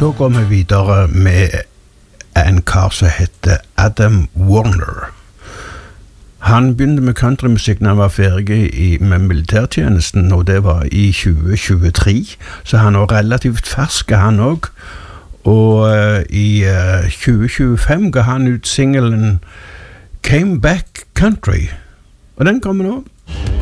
Så går vi videre med en kar som heter Adam Warner. Han begynte med countrymusikk når han var ferdig med militærtjenesten, og det var i 2023, så han er relativt fersk, han også. Og i 2025 ga han ut singelen Came Back Country, og den kommer nå.